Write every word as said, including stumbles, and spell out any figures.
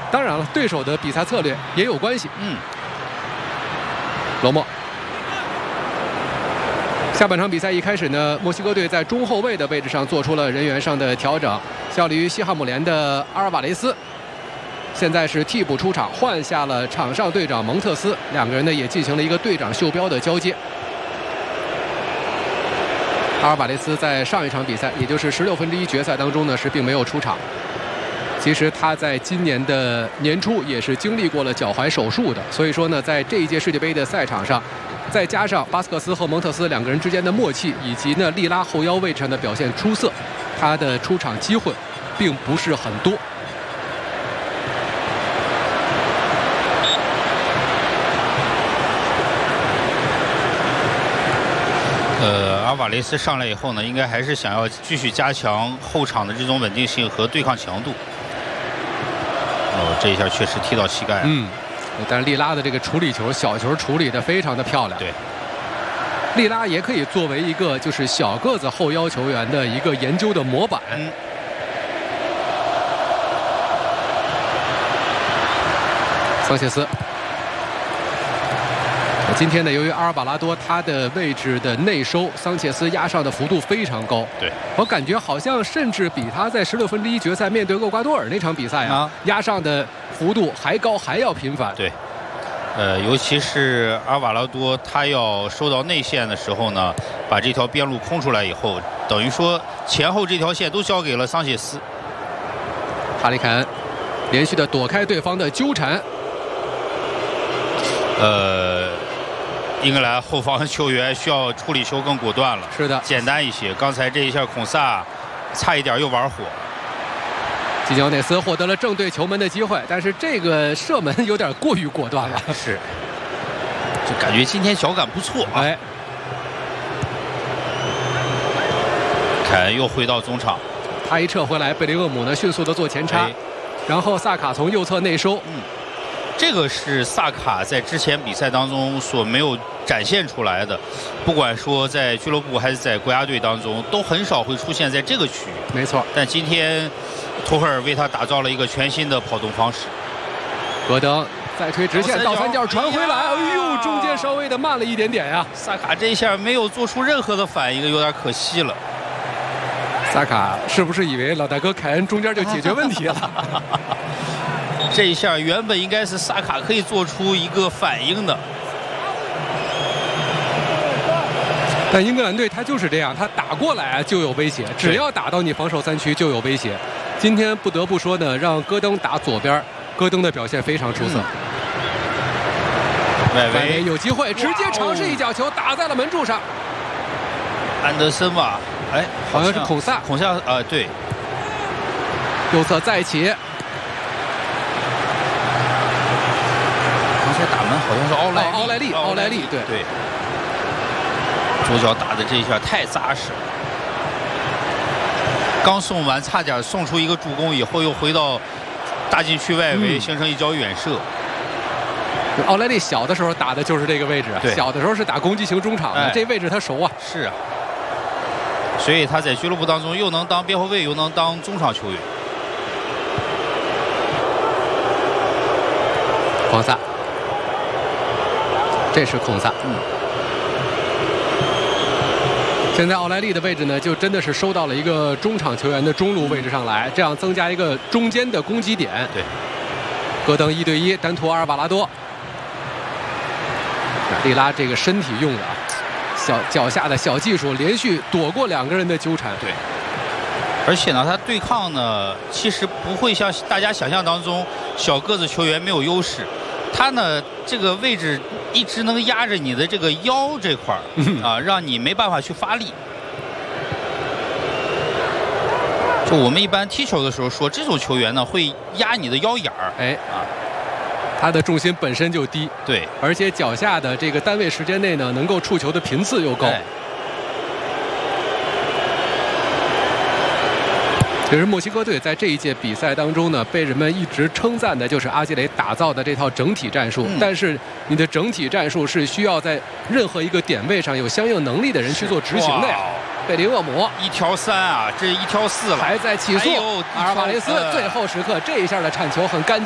当然了，对手的比赛策略也有关系。 嗯， 罗莫。下半场比赛一开始呢，墨西哥队在中后卫的位置上做出了人员上的调整，效力于西汉姆联的阿尔瓦雷斯，现在是替补出场，换下了场上队长蒙特斯，两个人呢也进行了一个队长袖标的交接。阿尔瓦雷斯在上一场比赛，也就是十六分之一决赛当中呢是并没有出场。其实他在今年的年初也是经历过了脚踝手术的，所以说呢，在这一届世界杯的赛场上，再加上巴斯克斯和蒙特斯两个人之间的默契，以及呢利拉后腰位置上的表现出色，他的出场机会并不是很多。 呃，阿瓦雷斯上来以后呢，应该还是想要继续加强后场的这种稳定性和对抗强度。哦，这一下确实踢到膝盖了。 嗯，但是利拉的这个处理球，小球处理得非常的漂亮。 对， 利拉也可以作为一个就是小个子后腰球员的一个研究的模板。 嗯。 桑切斯。今天呢，由于阿尔瓦拉多他的位置的内收，桑切斯压上的幅度非常高。 对， 我感觉好像甚至比他在十六分之一决赛面对厄瓜多尔那场比赛啊，啊压上的幅度还高，还要频繁。 对，呃，尤其是阿尔瓦拉多他要收到内线的时候呢，把这条边路空出来以后，等于说前后这条线都交给了桑切斯。 哈里凯恩连续的躲开对方的纠缠。 呃。英格兰后防球员需要处理球更果断了， 是的， 简单一些。刚才这一下孔萨差一点又玩火。 基焦内斯获得了正对球门的机会，但是这个射门有点过于果断了。 是，就感觉今天脚感不错啊。 哎， 凯恩又回到中场， 他一撤回来，贝林厄姆呢迅速的做前插，哎、然后萨卡从右侧内收。 嗯。这个是萨卡在之前比赛当中所没有展现出来的，不管说在俱乐部还是在国家队当中，都很少会出现在这个区域。 没错， 但今天图赫尔为他打造了一个全新的跑动方式。 戈登再推直线倒三角传回来，哎呦，中间稍微的慢了一点点呀。 萨卡这一下没有做出任何的反应，有点可惜了。 萨卡是不是以为老大哥凯恩中间就解决问题了？ 这一下原本应该是萨卡可以做出一个反应的， 但英格兰队他就是这样，他打过来就有威胁，只要打到你防守三区就有威胁。今天不得不说呢，让戈登打左边，戈登的表现非常出色。 外围有机会，直接尝试一脚球打在了门柱上。 安德森吧，哎， 好像是孔萨， 孔萨，呃，对， 右侧再起。 打门好像是奥莱奥莱利，奥莱利，对对，左脚打的这一下太扎实了。刚送完，差点送出一个助攻，以后又回到大禁区外围，嗯、形成一脚远射。 奥莱利小的时候打的就是这个位置，小的时候是打攻击型中场的，哎、这位置他熟啊。 是啊，所以他在俱乐部当中又能当边后卫，又能当中场球员。 孔萨。这是孔萨，嗯，现在奥莱利的位置呢，就真的是收到了一个中场球员的中路位置上来，这样增加一个中间的攻击点。 对， 戈登一对一单突阿尔瓦拉多，利拉这个身体用的啊，小脚下的小技术，连续躲过两个人的纠缠。 对，而且呢，他对抗呢，其实不会像大家想象当中，小个子球员没有优势。他呢，这个位置一直能压着你的这个腰这块儿、嗯、啊，让你没办法去发力。就我们一般踢球的时候说，这种球员呢会压你的腰眼儿， 哎啊，他的重心本身就低， 对， 而且脚下的这个单位时间内呢，能够触球的频次又高。哎，其实墨西哥队在这一届比赛当中呢，被人们一直称赞的就是阿基雷打造的这套整体战术。嗯、但是你的整体战术是需要在任何一个点位上有相应能力的人去做执行的呀。贝林厄姆一挑三啊，这一挑四了， 还在起速。阿尔瓦雷斯最后时刻这一下的铲球很干净。